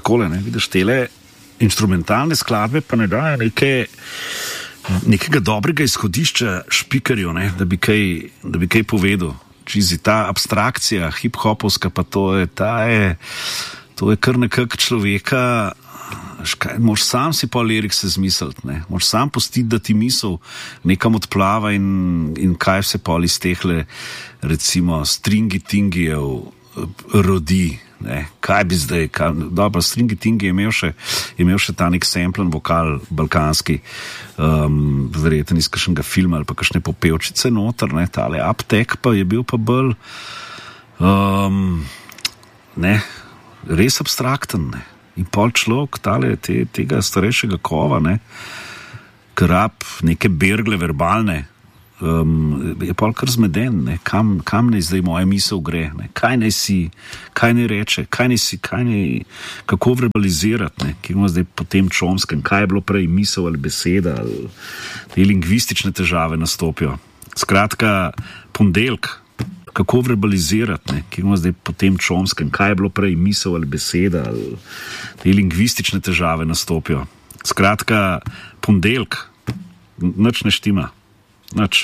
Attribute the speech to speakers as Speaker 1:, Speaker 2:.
Speaker 1: takole, ne, vidiš, tele instrumentalne skladbe pa ne dajo nekega dobrega izhodišča špikarju, ne, da bi kaj povedal. Čizi ta abstrakcija hip-hopovska, pa to je kar nekak človeka, moraš sam si pa lirik se zmisliti, ne, moraš sam pustiti, da ti misel nekam odplava in kaj se pa iz tehle, recimo, stringi-tingijev rodi, ne, kaj bi zdaj, dobro, stringi-tingi je imel še ta nek samplen vokal balkanski, verjetno iz kakšnega filma ali pa kakšne popevčice noter, ne, tale Aptek pa je bil pa bolj ne, res abstrakten, ne, in pol človek tega starejšega kova, ne, krab neke bergle verbalne, je pol kar zmeden, ne, kam naj zdaj moja misel gre, ne, kaj naj si, kaj naj reče, kako verbalizirati, ne, kje imamo zdaj po tem Čomskem, kaj je bilo prej misel ali beseda, ali te lingvistične težave nastopijo. Skratka, ponedeljek, kako verbalizirati, ne, kje imamo zdaj po tem Čomskem, kaj je bilo prej misel ali beseda, ali te lingvistične težave nastopijo. Skratka, ponedeljek, nič ne štima, nič.